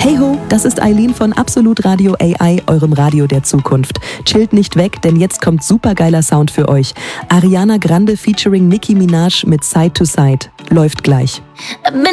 Hey ho, das ist Eileen von Absolut Radio AI, eurem Radio der Zukunft. Chillt nicht weg, denn jetzt kommt supergeiler Sound für euch. Ariana Grande featuring Nicki Minaj mit Side to Side. Läuft gleich.